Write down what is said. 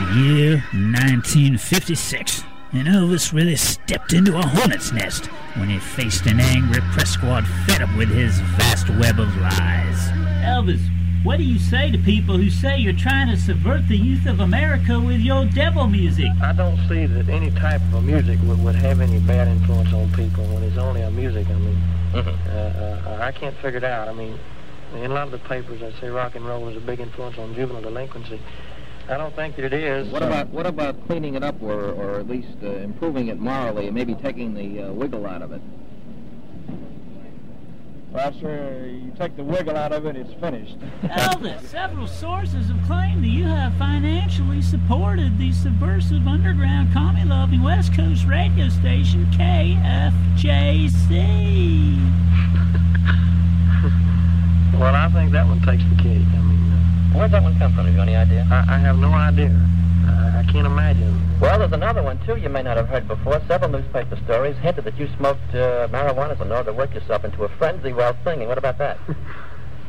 Year 1956, and Elvis really stepped into a hornet's nest when he faced an angry press squad fed up with his vast web of lies. Elvis, what do you say to people who say you're trying to subvert the youth of America with your devil music? I don't see that any type of music would have any bad influence on people when it's only a music. I mean, I can't figure it out. I mean, in a lot of the papers, I say rock and roll is a big influence on juvenile delinquency. I don't think that it is. What about cleaning it up or at least improving it morally and maybe taking the wiggle out of it? Well, sir, you take the wiggle out of it, it's finished. Elvis, several sources have claimed that you have financially supported the subversive underground commie-loving West Coast radio station KFJC. Well, I think that one takes the cake. I mean, Where'd that one come from? Have you any idea? I have no idea. I can't imagine. Well, there's another one, too, you may not have heard before. Several newspaper stories hinted that you smoked marijuana in order to work yourself into a frenzy while singing. What about that?